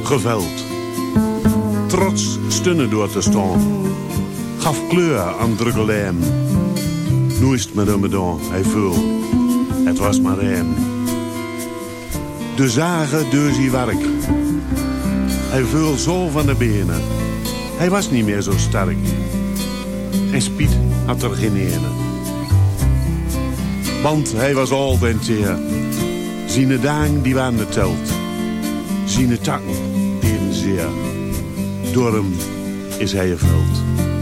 geveld. Trots stunnen door te staan. Gaf kleur aan druggeleem. Nu is het met hem gedaan, hij vul. Het was maar hem. De zagen door zijn werk. Hij vul zo van de benen. Hij was niet meer zo sterk. En Spiet had er geen ene. Want hij was oud en teer. Zijn dagen die waren geteld. Zijn takken deden zeer. Door hem is hij gevuld.